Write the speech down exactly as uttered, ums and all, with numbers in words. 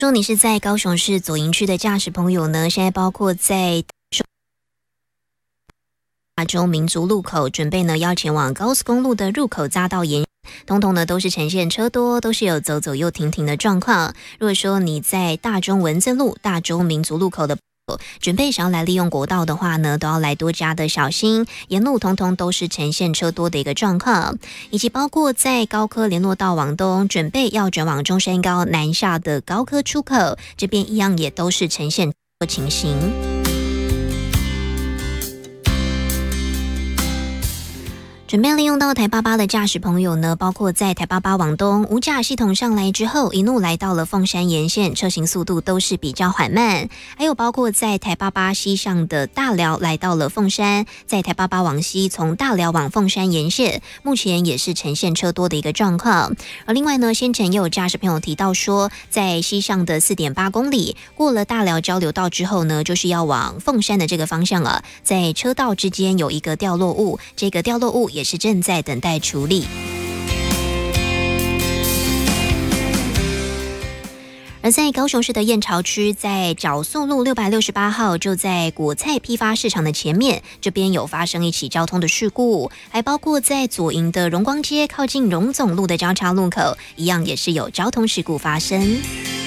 说你是在高雄市左营区的驾驶朋友呢，现在包括在大中民族路口，准备呢要前往高速公路的入口匝道沿，通通呢都是呈现车多，都是有走走又停停的状况。如果说你在大中文字路、大中民族路口的准备想要来利用国道的话呢，都要来多加的小心，沿路通通都是呈现车多的一个状况，以及包括在高科联络道往东，准备要转往中山高南下的高科出口，这边一样也都是呈现情形。准备利用到台八八的驾驶朋友呢，包括在台八八往东无驾系统上来之后，一路来到了凤山沿线，车行速度都是比较缓慢。还有包括在台八八西上的大寮来到了凤山，在台八八往西从大寮往凤山沿线，目前也是呈现车多的一个状况。而另外呢，先前也有驾驶朋友提到说，在西上的 四点八公里过了大寮交流道之后呢，就是要往凤山的这个方向了，在车道之间有一个掉落物，这个掉落物也也是正在等待处理。而在高雄市的燕巢区，在角宿路六百六十八号，就在果菜批发市场的前面，这边有发生一起交通的事故，还包括在左营的荣光街靠近荣总路的交叉路口，一样也是有交通事故发生。